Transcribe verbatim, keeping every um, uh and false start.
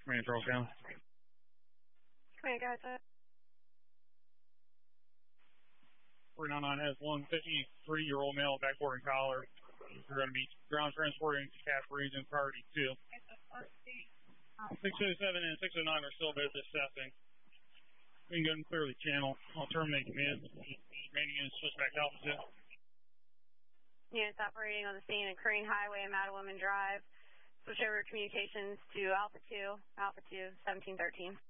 Command Charles County. Command, go ahead, sir. three nine nine has one fifty-three-year-old male backboard and collar. We're going to be ground transporting to Cass Region priority two. six oh seven and six oh nine are still both assessing. We can go and clear the channel. I'll terminate command. Remaining units switch back to altitude. Units operating on the scene at Crane Highway and Mattawoman Drive. Switch over communications to Alpha two, Alpha two, seventeen thirteen.